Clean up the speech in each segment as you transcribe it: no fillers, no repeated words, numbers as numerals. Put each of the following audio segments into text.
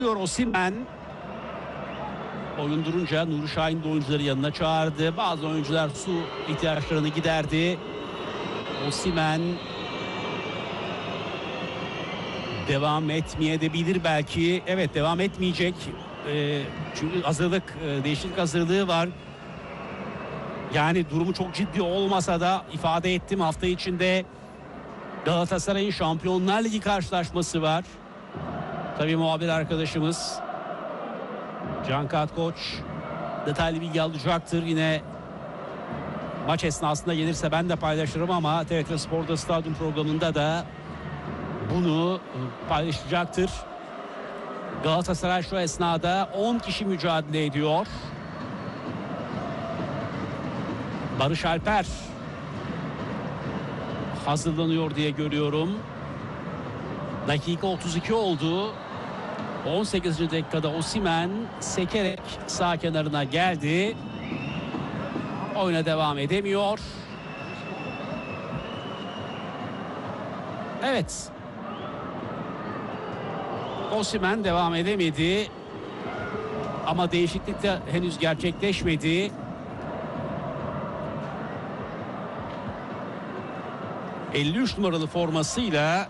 Osimhen. Oyun durunca Nuri Şahin de oyuncuları yanına çağırdı. Bazı oyuncular su ihtiyaçlarını giderdi. Osimhen devam etmeyebilir belki. Evet, devam etmeyecek. Çünkü hazırlık, değişiklik hazırlığı var. Yani durumu çok ciddi olmasa da ifade ettim, hafta içinde Galatasaray'ın Şampiyonlar Ligi karşılaşması var. Tabii muhabir arkadaşımız Can Katkoç detaylı bilgi alacaktır. Yine maç esnasında gelirse ben de paylaşırım ama TRT Spor'da stadyum programında da bunu paylaşacaktır. Galatasaray şu esnada 10 kişi mücadele ediyor. Barış Alper hazırlanıyor diye görüyorum. Dakika 32 oldu. 18. dakikada Osimhen sekerek sağ kenarına geldi. Oyuna devam edemiyor. Evet. Osimhen devam edemedi. Ama değişiklik de henüz gerçekleşmedi. 53 numaralı formasıyla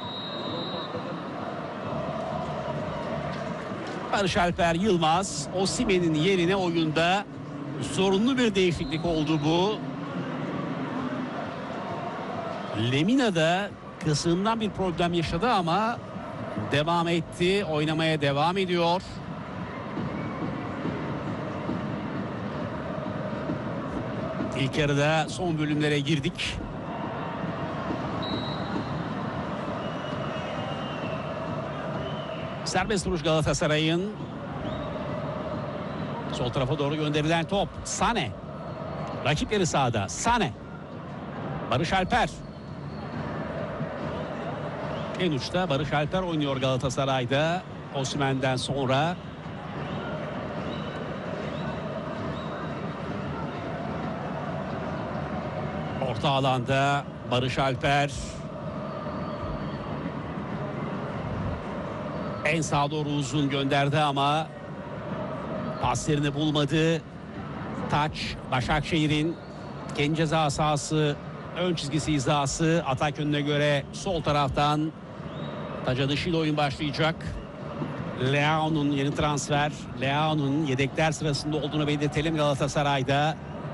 Barış Alper Yılmaz Osimhen'in yerine oyunda. Zorunlu bir değişiklik oldu bu. Lemina da kısığından bir problem yaşadı ama devam etti. Oynamaya devam ediyor. İlk yarıda son bölümlere girdik. Serbest vuruş Galatasaray'ın. Sol tarafa doğru gönderilen top. Sane. Rakip yarı sahada. Sane. Barış Alper. En uçta Barış Alper oynuyor Galatasaray'da. Osimhen'den sonra. Orta alanda Barış Alper. En sağa doğru uzun gönderdi ama pas yerini bulmadı. Taç Başakşehir'in kendi ceza sahası ön çizgisi hizası. Atak yönüne göre sol taraftan Taca dışıyla oyun başlayacak. Leao'nun yeni transfer. Leao'nun yedekler sırasında olduğunu belirtelim Galatasaray'da.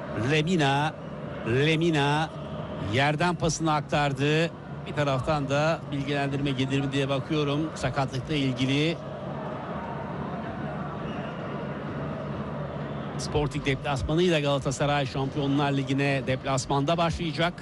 Lemina yerden pasını aktardı. Bir taraftan da bilgilendirme gelir mi diye bakıyorum sakatlıkla ilgili. Sporting deplasmanıyla Galatasaray Şampiyonlar Ligi'ne deplasmanda başlayacak.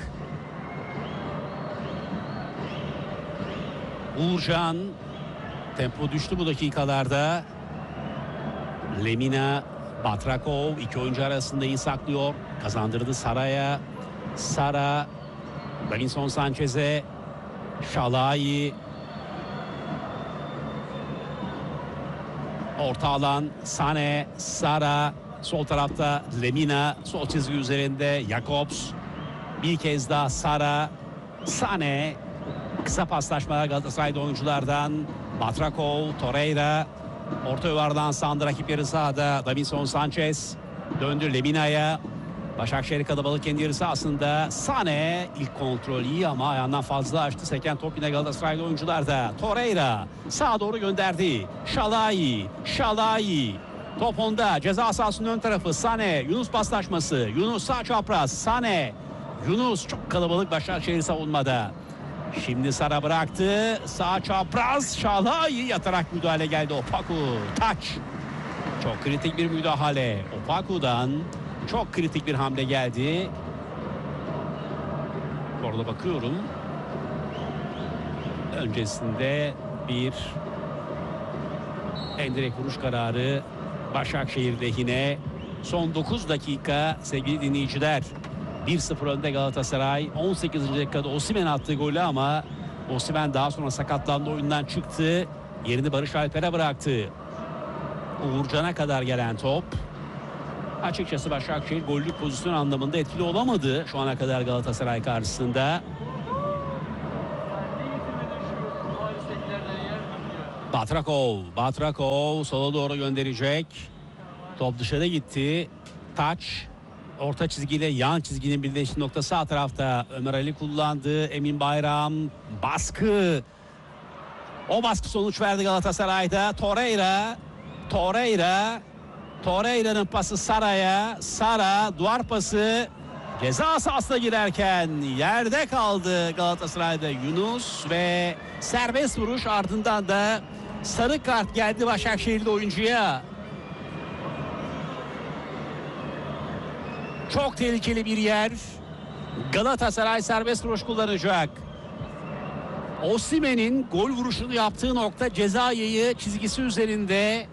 Uğurcan, tempo düştü bu dakikalarda. Lemina, Batrakov iki oyuncu arasında iyi saklıyor. Kazandırdı Sara'ya. Sara, Davinson Sanchez'e. Şalai. Orta alan Sane, Sara. Sol tarafta Lemina. Sol çizgi üzerinde Jakobs. Bir kez daha Sara. Sane. Kısa paslaşmalar Galatasaray'da oyunculardan. Batrakov, Torreira. Orta yuvardan sandı rakip yarı sahada. Davinson Sanchez. Döndü Lemina'ya. Başakşehir kalabalık kendi yarı sahasında. Sane ilk kontrol iyi ama ayağından fazla açtı. Seken top yine Galatasaraylı oyuncularda. Torreira sağa doğru gönderdi. Şalai. Top onda. Ceza sahasının ön tarafı. Sane. Yunus paslaşması. Yunus sağ çapraz. Sane. Yunus çok kalabalık Başakşehir savunmada. Şimdi Sara bıraktı. Sağ çapraz. Şalai yatarak müdahale geldi. Opaku. Taç. Çok kritik bir müdahale. Opaku'dan çok kritik bir hamle geldi. Orada bakıyorum. Öncesinde bir endirek vuruş kararı Başakşehir lehine. Son 9 dakika sevgili dinleyiciler. 1-0 önde Galatasaray. 18. dakikada Osimhen attığı golü ama Osimhen daha sonra sakatlandı, oyundan çıktı. Yerini Barış Alper'e bıraktı. Uğurcan'a kadar gelen top. Açıkçası Başakşehir gollük pozisyon anlamında etkili olamadı şu ana kadar Galatasaray karşısında. Batrakov sola doğru gönderecek. Top dışarı gitti. Taç. Orta çizgiyle yan çizginin birleştiği nokta sağ tarafta. Ömer Ali kullandı. Emin Bayram. Baskı. O baskı sonuç verdi Galatasaray'da. Torreira'nın pası Sara'ya. Sara duvar pası. Ceza sahasına girerken yerde kaldı Galatasaray'da Yunus ve serbest vuruş, ardından da sarı kart geldi Başakşehirli oyuncuya. Çok tehlikeli bir yer. Galatasaray serbest vuruş kullanacak. Osimhen'in gol vuruşunu yaptığı nokta ceza yayı çizgisi üzerinde.